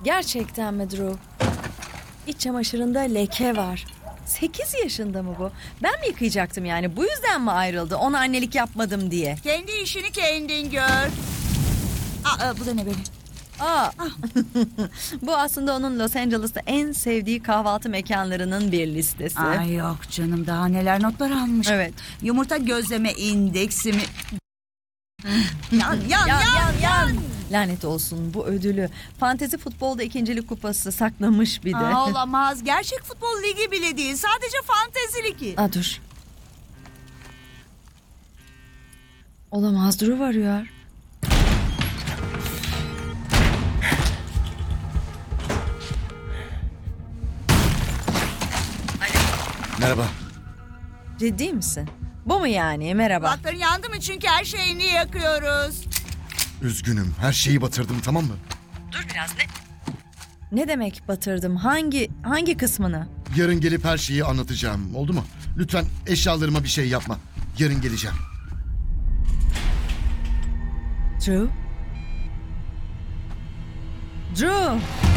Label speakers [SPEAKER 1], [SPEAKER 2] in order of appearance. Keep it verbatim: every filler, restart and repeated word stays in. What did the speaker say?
[SPEAKER 1] Gerçekten mi Drew? İç çamaşırında leke var. Sekiz yaşında mı bu? Ben mi yıkayacaktım yani? Bu yüzden mi ayrıldı? Ona annelik yapmadım diye.
[SPEAKER 2] Kendi işini kendin gör. Aa, bu da ne böyle?
[SPEAKER 1] Aa. Bu aslında onun Los Angeles'ta en sevdiği kahvaltı mekanlarının bir listesi.
[SPEAKER 2] Ay yok canım, daha neler notlar almış.
[SPEAKER 1] Evet.
[SPEAKER 2] Yumurta gözleme indeksi mi? yan, yan, yan, yan, yan.
[SPEAKER 1] Lanet olsun, bu ödülü fantezi futbolda ikincilik kupası saklamış bir de.
[SPEAKER 2] Aa, olamaz. Gerçek futbol ligi bile değil. Sadece fantezi ligi.
[SPEAKER 1] Aa, dur. Olamaz, Drew arıyor.
[SPEAKER 3] Merhaba.
[SPEAKER 1] Ciddi misin? Bu mu yani? Merhaba.
[SPEAKER 2] Kulakların yandı mı? Çünkü her şeyini yakıyoruz.
[SPEAKER 3] Üzgünüm. Her şeyi batırdım, tamam mı?
[SPEAKER 1] Dur biraz, ne? Ne demek batırdım? Hangi hangi kısmını?
[SPEAKER 3] Yarın gelip her şeyi anlatacağım. Oldu mu? Lütfen eşyalarıma bir şey yapma. Yarın geleceğim.
[SPEAKER 1] Drew? Drew!